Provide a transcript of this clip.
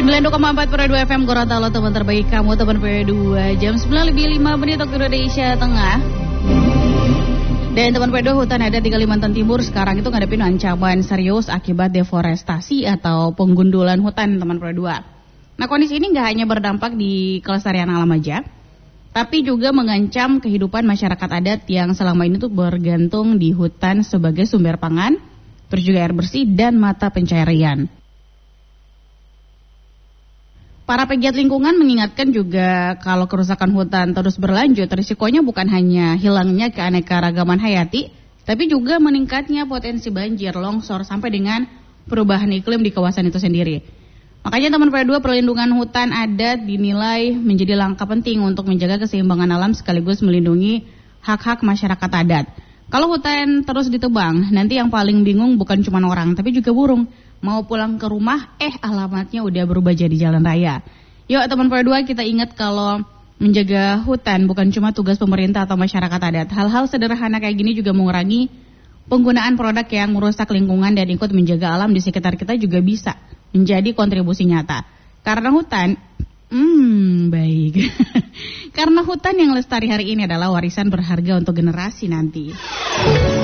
92,4 per 2 FM Gorontalo, teman terbaik kamu, teman per 2. Jam 9:05 waktu Indonesia Tengah. Dan teman per 2, hutan adat di Kalimantan Timur sekarang itu ngadepin ancaman serius akibat deforestasi atau penggundulan hutan, teman per 2. Nah, kondisi ini nggak hanya berdampak di kelestarian alam aja, tapi juga mengancam kehidupan masyarakat adat yang selama ini tuh bergantung di hutan sebagai sumber pangan, terus juga air bersih dan mata pencaharian. Para pegiat lingkungan mengingatkan juga kalau kerusakan hutan terus berlanjut, risikonya bukan hanya hilangnya keanekaragaman hayati, tapi juga meningkatnya potensi banjir, longsor, sampai dengan perubahan iklim di kawasan itu sendiri. Makanya teman P2, perlindungan hutan adat dinilai menjadi langkah penting untuk menjaga keseimbangan alam sekaligus melindungi hak-hak masyarakat adat. Kalau hutan terus ditebang, nanti yang paling bingung bukan cuma orang, tapi juga burung. Mau pulang ke rumah, alamatnya udah berubah jadi jalan raya. Yuk teman P2, kita ingat kalau menjaga hutan bukan cuma tugas pemerintah atau masyarakat adat. Hal-hal sederhana kayak gini juga mengurangi penggunaan produk yang merusak lingkungan dan ikut menjaga alam di sekitar kita juga bisa menjadi kontribusi nyata. Karena hutan, baik. Karena hutan yang lestari hari ini adalah warisan berharga untuk generasi nanti.